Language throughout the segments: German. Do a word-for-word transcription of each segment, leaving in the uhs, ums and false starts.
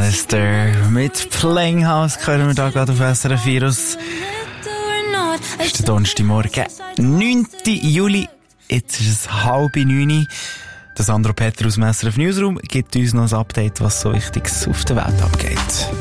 Alistair mit Playing House hören wir da gerade auf S R F Virus. Es ist der Donnerstagmorgen, neunten Juli. Jetzt ist es halb neun. Der Sandro Petter aus dem S R F Newsroom gibt uns noch ein Update, was so Wichtiges auf der Welt abgeht.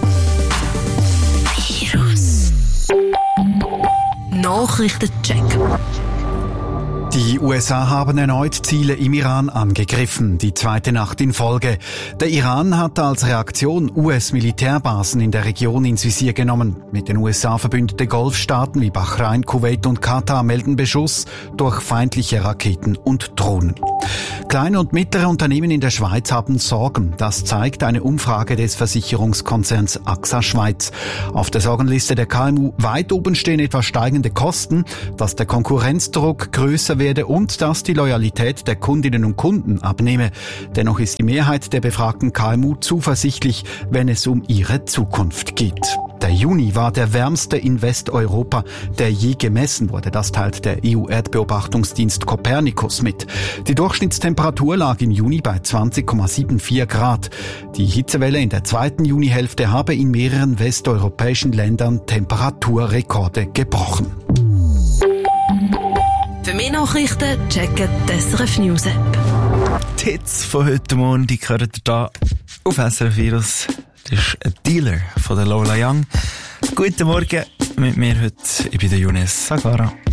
Virus. Nachrichtencheck. Die U S A haben erneut Ziele im Iran angegriffen, die zweite Nacht in Folge. Der Iran hat als Reaktion U S-Militärbasen in der Region ins Visier genommen. Mit den U S A verbündete Golfstaaten wie Bahrain, Kuwait und Katar melden Beschuss durch feindliche Raketen und Drohnen. Kleine und mittlere Unternehmen in der Schweiz haben Sorgen. Das zeigt eine Umfrage des Versicherungskonzerns A X A Schweiz. Auf der Sorgenliste der K M U weit oben stehen etwa steigende Kosten, dass der Konkurrenzdruck größer werde und dass die Loyalität der Kundinnen und Kunden abnehme. Dennoch ist die Mehrheit der befragten K M U zuversichtlich, wenn es um ihre Zukunft geht. Der Juni war der wärmste in Westeuropa, der je gemessen wurde. Das teilt der E U-Erdbeobachtungsdienst Copernicus mit. Die Durchschnittstemperatur lag im Juni bei zwanzig Komma vierundsiebzig Grad. Die Hitzewelle in der zweiten Junihälfte habe in mehreren westeuropäischen Ländern Temperaturrekorde gebrochen. Für mehr Nachrichten checken die S R F News App. Die Hits von heute Morgen, die hören ihr da auf S R F Virus. Das ist ein Dealer von der Lola Young. Guten Morgen mit mir heute, ich bin der Younes Sagara.